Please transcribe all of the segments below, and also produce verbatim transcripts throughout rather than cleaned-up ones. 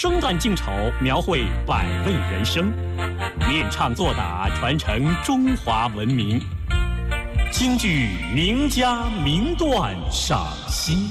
生旦净丑，描绘百味人生，练唱作打，传承中华文明。京剧名家名段赏析。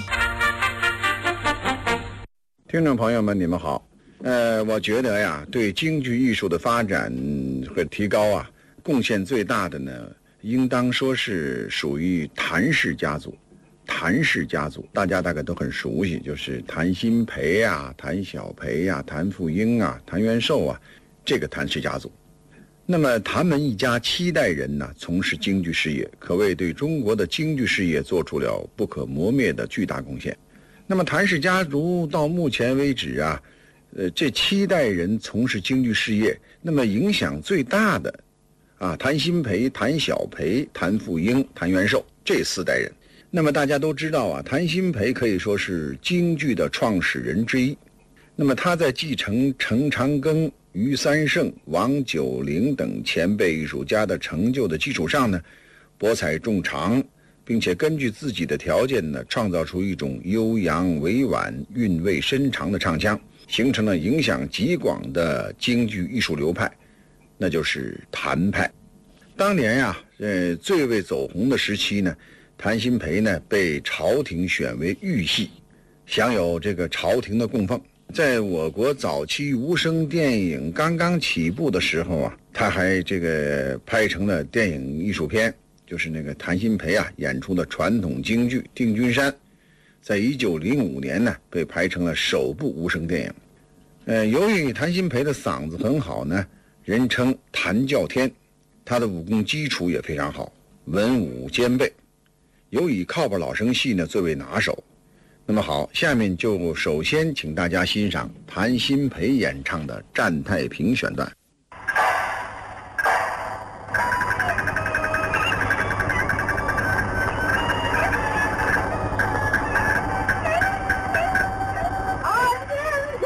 听众朋友们，你们好。呃，我觉得呀，对京剧艺术的发展和提高啊，贡献最大的呢，应当说是属于谭氏家族。谭氏家族大家大概都很熟悉，就是谭鑫培啊、谭小培啊、谭富英啊、谭元寿啊，这个谭氏家族。那么他们一家七代人呢，从事京剧事业，可谓对中国的京剧事业做出了不可磨灭的巨大贡献。那么谭氏家族到目前为止啊，呃，这七代人从事京剧事业，那么影响最大的啊，谭鑫培、谭小培、谭富英、谭元寿这四代人。那么大家都知道啊，谭鑫培可以说是京剧的创始人之一。那么他在继承程长庚、于三胜、王九龄等前辈艺术家的成就的基础上呢，博采众长，并且根据自己的条件呢，创造出一种悠扬委婉、韵味深长的唱腔，形成了影响极广的京剧艺术流派，那就是谭派。当年呀、啊，呃，最为走红的时期呢，谭鑫培呢被朝廷选为御戏，享有这个朝廷的供奉。在我国早期无声电影刚刚起步的时候啊，他还这个拍成了电影艺术片，就是那个谭鑫培啊演出的传统京剧《定军山》，在一九零五年呢被拍成了首部无声电影。呃，由于谭鑫培的嗓子很好呢，人称谭叫天，他的武功基础也非常好，文武兼备，尤以靠谱老生戏呢最为拿手。那么好，下面就首先请大家欣赏谭鑫培演唱的《战太平》选段。